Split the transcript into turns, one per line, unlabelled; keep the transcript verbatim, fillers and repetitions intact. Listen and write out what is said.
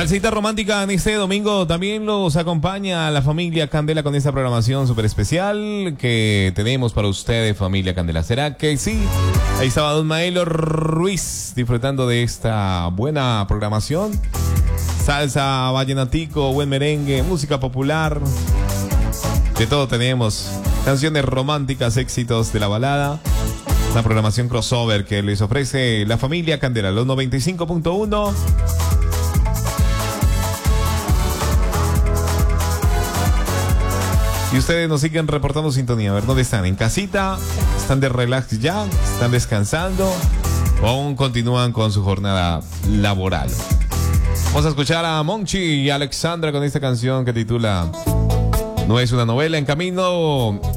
Salsita romántica en este domingo. También los acompaña la familia Candela con esta programación súper especial que tenemos para ustedes, familia Candela. ¿Será que sí? Ahí estaba Don Maelo Ruiz disfrutando de esta buena programación. Salsa, vallenatico, buen merengue, música popular. De todo tenemos. Canciones románticas, éxitos de la balada. Una programación crossover que les ofrece la familia Candela, los noventa y cinco punto uno. Y ustedes nos siguen reportando sintonía. A ver, ¿dónde están? ¿En casita? ¿Están de relax ya? ¿Están descansando? ¿O aún continúan con su jornada laboral? Vamos a escuchar a Monchi y Alexandra con esta canción que titula No es una novela en camino.